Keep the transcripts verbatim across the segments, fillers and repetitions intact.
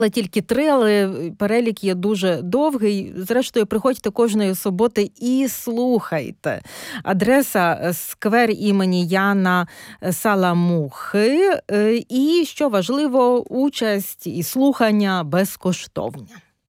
Тільки три, але перелік є дуже довгий. Зрештою, приходьте кожної суботи і слухайте. Адреса сквер імені Яна Саламухи. І, що важливо, участь і слухання безкоштовні.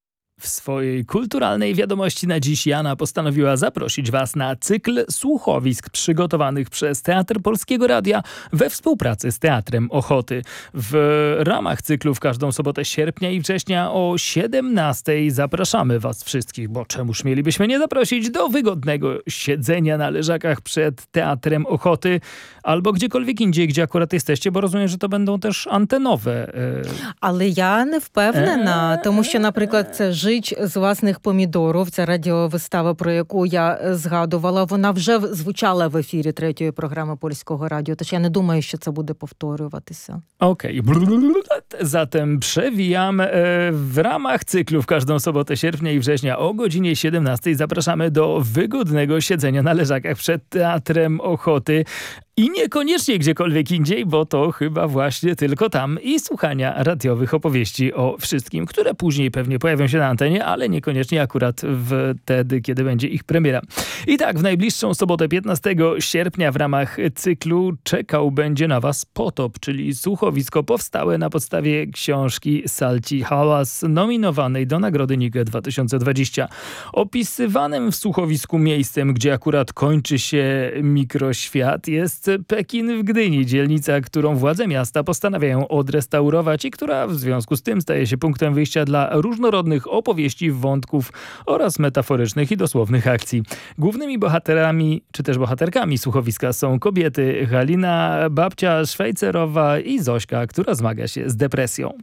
W swojej kulturalnej wiadomości na dziś Jana postanowiła zaprosić Was na cykl słuchowisk przygotowanych przez Teatr Polskiego Radia we współpracy z Teatrem Ochoty. W ramach cyklu w każdą sobotę sierpnia i września o siedemnastej zapraszamy Was wszystkich, bo czemuż mielibyśmy nie zaprosić, do wygodnego siedzenia na leżakach przed Teatrem Ochoty albo gdziekolwiek indziej, gdzie akurat jesteście, bo rozumiem, że to będą też antenowe. Але я не впевнена, тому що, наприклад, це «Жить з власних помідорів», ця радіовистава, про яку я згадувала, вона вже звучала в ефірі третьої програми Польського радіо, тож я не думаю, що це буде повторюватися. Okej. Okay. Zatem przewijam. W ramach cyklu w każdą sobotę sierpnia i września o godzinie siedemnastej zapraszamy do wygodnego siedzenia na leżakach przed Teatrem Ochoty. I niekoniecznie gdziekolwiek indziej, bo to chyba właśnie tylko tam, i słuchania radiowych opowieści o wszystkim, które później pewnie pojawią się na antenie, ale niekoniecznie akurat wtedy, kiedy będzie ich premiera. I tak, w najbliższą sobotę piętnastego sierpnia w ramach cyklu czekał będzie na Was Potop, czyli słuchowisko powstałe na podstawie książki Salci Hałas, nominowanej do Nagrody Nike dwa tysiące dwadzieścia. Opisywanym w słuchowisku miejscem, gdzie akurat kończy się mikroświat, jest Pekin w Gdyni, dzielnica, którą władze miasta postanawiają odrestaurować i która w związku z tym staje się punktem wyjścia dla różnorodnych opowieści, wątków oraz metaforycznych i dosłownych akcji. Głównymi bohaterami, czy też bohaterkami słuchowiska są kobiety Halina, babcia Szwajcerowa i Zośka, która zmaga się z depresją.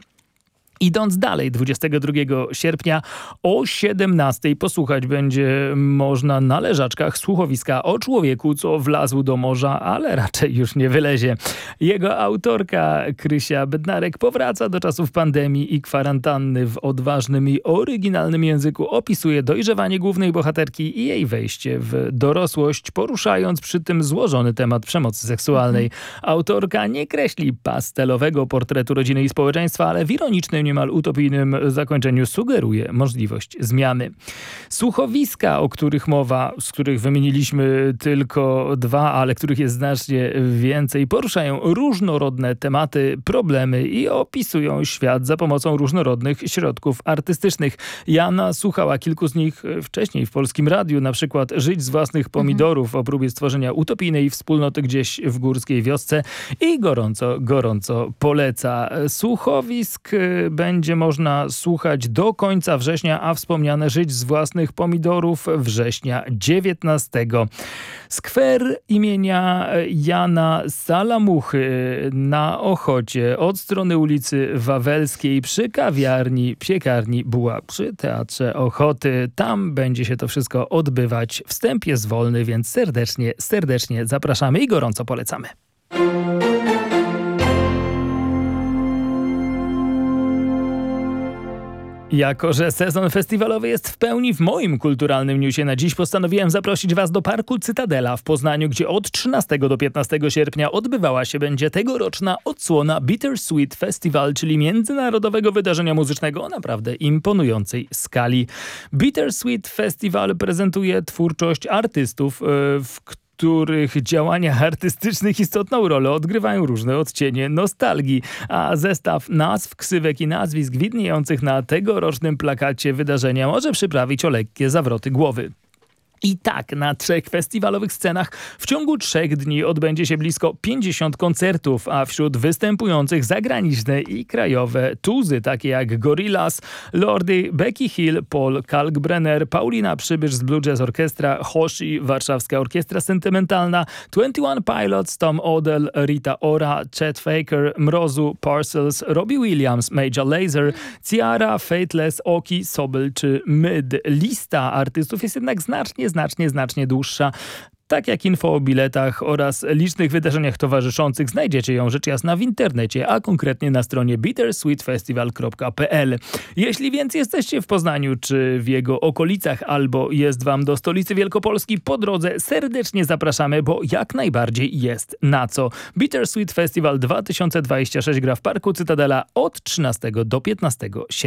Idąc dalej, dwudziestego drugiego sierpnia o siedemnastej posłuchać będzie można na leżaczkach słuchowiska o człowieku, co wlazł do morza, ale raczej już nie wylezie. Jego autorka Krysia Bednarek powraca do czasów pandemii i kwarantanny. W odważnym i oryginalnym języku opisuje dojrzewanie głównej bohaterki i jej wejście w dorosłość, poruszając przy tym złożony temat przemocy seksualnej. Autorka nie kreśli pastelowego portretu rodziny i społeczeństwa, ale w ironicznym, niemal utopijnym zakończeniu sugeruje możliwość zmiany. Słuchowiska, o których mowa, z których wymieniliśmy tylko dwa, ale których jest znacznie więcej, poruszają różnorodne tematy, problemy i opisują świat za pomocą różnorodnych środków artystycznych. Jana słuchała kilku z nich wcześniej w Polskim Radiu, na przykład Żyć z własnych pomidorów o próbie stworzenia utopijnej wspólnoty gdzieś w górskiej wiosce i gorąco, gorąco poleca. Słuchowisk będzie można słuchać do końca września, a wspomniane Żyć z własnych pomidorów września dziewiętnastego. Skwer imienia Jana Salamuchy na Ochocie od strony ulicy Wawelskiej przy kawiarni, piekarni Buła przy Teatrze Ochoty. Tam będzie się to wszystko odbywać. Wstęp jest wolny, więc serdecznie, serdecznie zapraszamy i gorąco polecamy. Jako że sezon festiwalowy jest w pełni w moim kulturalnym newsie na dziś, postanowiłem zaprosić Was do Parku Cytadela w Poznaniu, gdzie od trzynastego do piętnastego sierpnia odbywała się będzie tegoroczna odsłona Bittersweet Festival, czyli międzynarodowego wydarzenia muzycznego o naprawdę imponującej skali. Bittersweet Festival prezentuje twórczość artystów, w których w których działaniach artystycznych istotną rolę odgrywają różne odcienie nostalgii, a zestaw nazw, ksywek i nazwisk widniejących na tegorocznym plakacie wydarzenia może przyprawić o lekkie zawroty głowy. I tak na trzech festiwalowych scenach w ciągu trzech dni odbędzie się blisko pięćdziesiąt koncertów, a wśród występujących zagraniczne i krajowe tuzy takie jak Gorillaz, Lordi, Becky Hill, Paul Kalkbrenner, Paulina Przybysz z Blue Jazz Orchestra, Hoshi, Warszawska Orkiestra Sentymentalna, twenty one Pilots, Tom Odell, Rita Ora, Chet Faker, Mrozu, Parcels, Robbie Williams, Major Lazer, Ciara, Fateless, Oki, Sobel czy Myd. Lista artystów jest jednak znacznie znacznie, znacznie dłuższa. Tak jak info o biletach oraz licznych wydarzeniach towarzyszących znajdziecie ją rzecz jasna w internecie, a konkretnie na stronie bittersweet festival kropka p l. Jeśli więc jesteście w Poznaniu czy w jego okolicach albo jest wam do stolicy Wielkopolski po drodze, serdecznie zapraszamy, bo jak najbardziej jest na co. Bittersweet Festival dwa tysiące dwudziesty szósty gra w Parku Cytadela od trzynastego do piętnastego sierpnia.